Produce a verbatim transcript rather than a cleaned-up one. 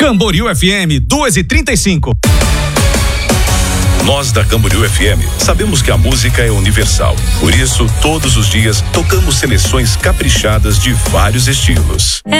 Camboriú F M, duas e trinta e cinco. Nós da Camboriú F M sabemos que a música é universal. Por isso, todos os dias tocamos seleções caprichadas de vários estilos.